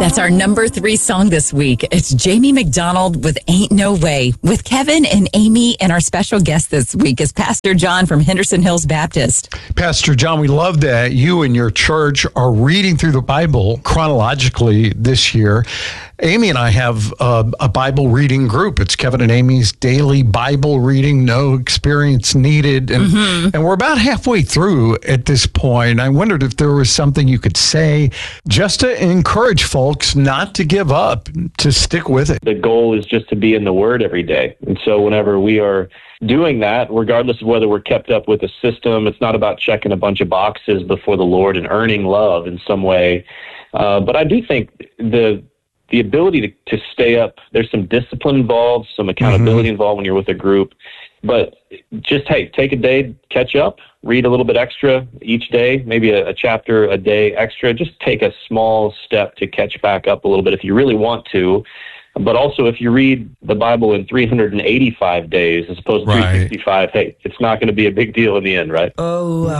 That's our number 3 song this week. It's Jamie McDonald with Ain't No Way with Kevin and Amy. And our special guest this week is Pastor John from Henderson Hills Baptist. Pastor John, we love that you and your church are reading through the Bible chronologically this year. Amy and I have a Bible reading group. It's Kevin and Amy's daily Bible reading, no experience needed. And we're about halfway through at this point. I wondered if there was something you could say just to encourage folks not to give up, to stick with it. The goal is just to be in the Word every day. And so whenever we are doing that, regardless of whether we're kept up with a system, it's not about checking a bunch of boxes before the Lord and earning love in some way. But I do think the ability to stay up, there's some discipline involved, some accountability involved when you're with a group. But just, hey, take a day, catch up, read a little bit extra each day, maybe a chapter a day extra. Just take a small step to catch back up a little bit if you really want to. But also, if you read the Bible in 385 days as opposed to 365, hey, it's not going to be a big deal in the end, right? Oh,